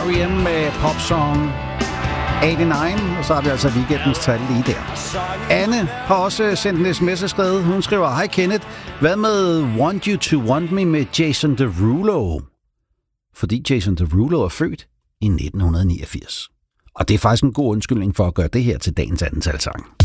R.E.M. med popsong 89, og så har vi altså weekendens tal lige der. Anne har også sendt en sms og skrevet. Hun skriver, hej Kenneth, hvad med Want You To Want Me med Jason Derulo? Fordi Jason Derulo er født i 1989. Og det er faktisk en god undskyldning for at gøre det her til dagens andentalssang.